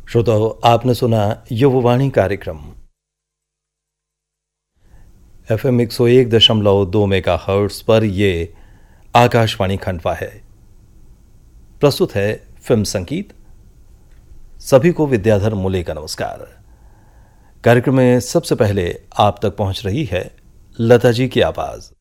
श्रोताओ, आपने सुना युववाणी कार्यक्रम FM 101.2 मेगाहर्ट्ज पर। यह आकाशवाणी खंडवा है। प्रस्तुत है फिल्म संगीत। सभी को विद्याधर मूले का नमस्कार। कार्यक्रम में सबसे पहले आप तक पहुंच रही है लता जी की आवाज।